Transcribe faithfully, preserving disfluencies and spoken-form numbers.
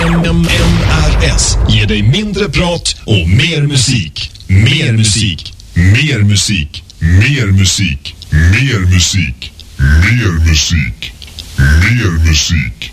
M R S ger dig mindre prat och mer musik. Mer musik. Mer musik. Mer musik. Mer musik. Mer musik. Mer musik.